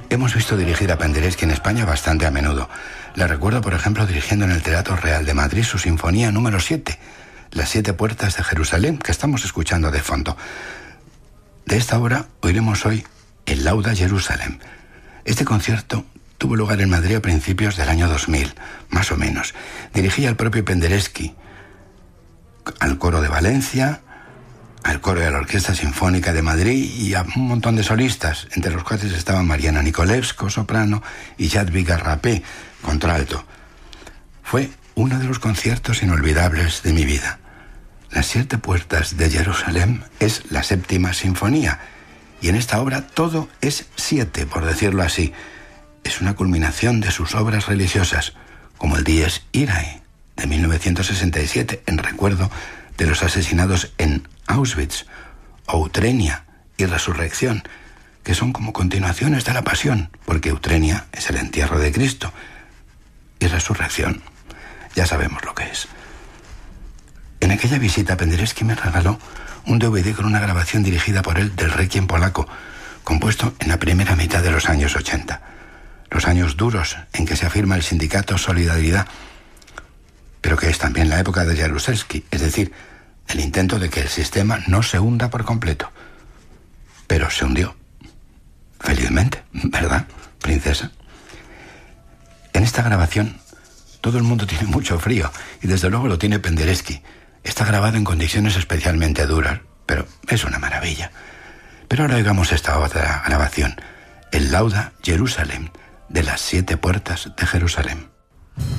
Hemos visto dirigir a Penderecki en España bastante a menudo. Le recuerdo, por ejemplo, dirigiendo en el Teatro Real de Madrid su Sinfonía número 7, Las 7 puertas de Jerusalén, que estamos escuchando de fondo. De esta obra oiremos hoy el Lauda Jerusalem. Este concierto tuvo lugar en Madrid a principios del año 2000, más o menos. Dirigía el propio Penderecki al coro de Valencia, al coro de la Orquesta Sinfónica de Madrid y a un montón de solistas, entre los cuales estaban Mariana Nikolevsko, soprano, y Jadwiga Rapé, contralto. Fue uno de los conciertos inolvidables de mi vida. Las 7 puertas de Jerusalén es la 7ª sinfonía, y en esta obra todo es 7, por decirlo así. Es una culminación de sus obras religiosas, como el Dies Irae, de 1967, en recuerdo de los asesinados en Auschwitz, o Utrenia y Resurrección, que son como continuaciones de la Pasión, porque Utrenia es el entierro de Cristo, y Resurrección, ya sabemos lo que es. En aquella visita, Penderecki me regaló un DVD con una grabación dirigida por él del Requiem polaco, compuesto en la primera mitad de los años 80, los años duros en que se afirma el sindicato Solidaridad, pero que es también la época de Jaruzelski, es decir, el intento de que el sistema no se hunda por completo. Pero se hundió. Felizmente, ¿verdad, princesa? En esta grabación, todo el mundo tiene mucho frío, y desde luego lo tiene Penderecki. Está grabado en condiciones especialmente duras, pero es una maravilla. Pero ahora oigamos esta otra grabación, el Lauda Jerusalem, de las 7 puertas de Jerusalén.